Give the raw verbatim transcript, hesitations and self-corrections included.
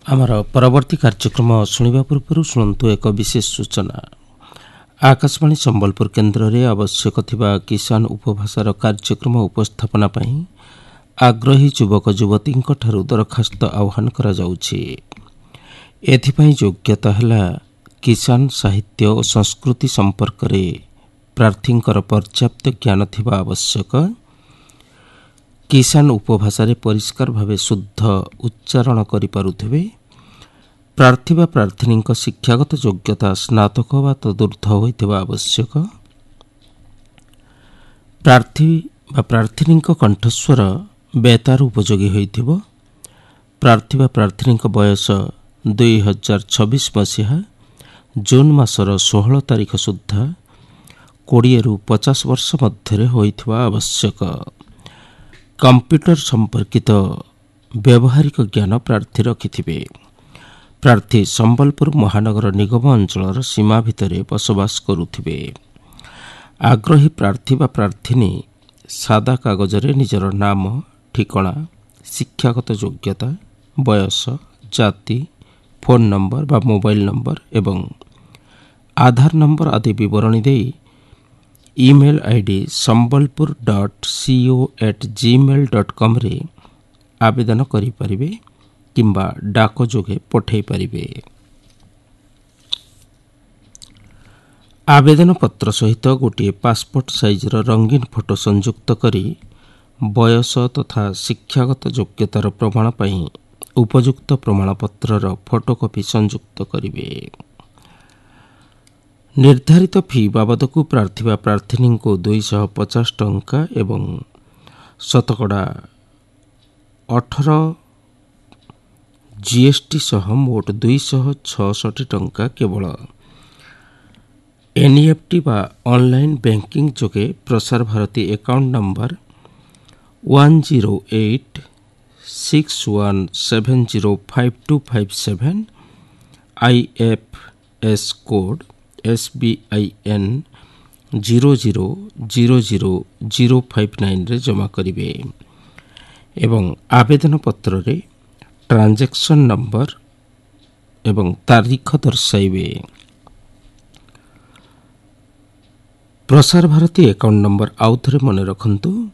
आमर परवर्ती कार्यक्रम शुणा पूर्व शुणु एक विशेष सूचना। आकाशवाणी संबलपुर केन्द्र में आवश्यक थिबा किसान उपभाषार कार्यक्रम उपस्थापना पई आग्रही युवक युवती दरखास्त आह्वान करा जाउछि। एथिपाई योग्यता है किसान साहित्य और संस्कृति संपर्क में प्रार्थी पर्याप्त ज्ञान थिबा आवश्यक, किसान उपभाषा रे परिष्कार भावे शुद्ध उच्चारण करि पारुथिबे, प्रार्थी बा प्रार्थिनी शिक्षागत योग्यता स्नातक वा तदूर्ध्व होइथिबा आवश्यक, प्रार्थी बा प्रार्थिनी कंठस्वर बेतार उपयोगी होइथिबो, प्रार्थी बा प्रार्थिनी बयस दुई हजार छब्बीस मसीहा जून मासर सोलह तारीख सुद्धा कोड़े रु पचास वर्ष मध्य होइथिबा आवश्यक। कंप्यूटर संपर्कित व्यावहारिक ज्ञान प्रार्थी रखिथिबे। प्रार्थी संबलपुर महानगर निगम अंचल सीमा भितर बसवास करुथिबे। आग्रही प्रार्थी बा प्रार्थिनी सादा कागज रे निजर नाम, ठिकाना, शिक्षागत योग्यता, बयस, जाति, फोन नंबर बा मोबाइल नंबर एवं आधार नंबर आदि विवरणी देई email ID Sambalpur dot CO at Gmail dot com रे आवेदन करि परिबे किंबा डाक जोगे पठै परिबे। आवेदन पत्र सहित गोटे पासपोर्ट साइजर रंगीन फोटो संयुक्त करी बयस तथा शिक्षागत योग्यतार प्रमाण पई उपयुक्त प्रमाणपत्रर फोटोकॉपी संयुक्त करिवे। निर्धारित फी बाबद को प्रार्थी बा प्रार्थिनी को दुई सौ पचास टंका एवं शतकड़ा अठारह जीएसटी सह मोट दुई सौ छसठ टंका केवल एनईएफटी बा ऑनलाइन बैंकिंग जोगे Prasar Bharati account number one zero eight six one seven zero five to five seven IFS code S B I N zero zero zero zero zero five nine रे जमा करिवे एवं आवेदन पत्र रे ट्रांजैक्शन नंबर एवं तारीख दर्शाइबे। प्रसार भारती अकाउंट नंबर आउ थरे मने रखंतु